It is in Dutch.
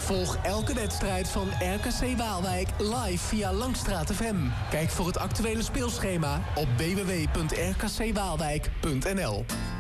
Volg elke wedstrijd van RKC Waalwijk live via Langstraat FM. Kijk voor het actuele speelschema op www.rkcwaalwijk.nl.